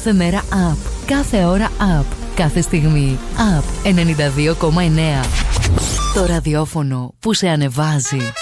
Κάθε μέρα up. Κάθε ώρα up. Κάθε στιγμή up. 92,9. Το ραδιόφωνο που σε ανεβάζει.